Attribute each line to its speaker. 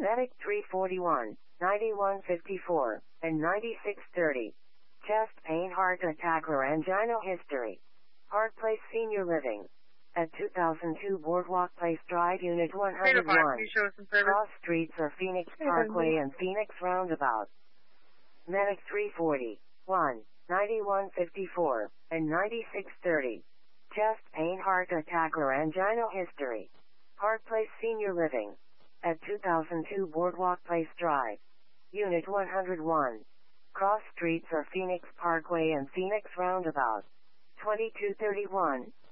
Speaker 1: Medic 341, 9154, and 9630. Chest pain, heart attack, or angina history. Park Place Senior Living. At 2002 Boardwalk Place Drive, Unit 101. Cross Streets or Phoenix Parkway and Phoenix Roundabout. Medic 340, 1, 9154, and 9630. Chest pain, heart attack, or angina history. Park Place Senior Living. At 2002 Boardwalk Place Drive. Unit 101. Cross Streets or Phoenix Parkway and Phoenix Roundabout. 2231.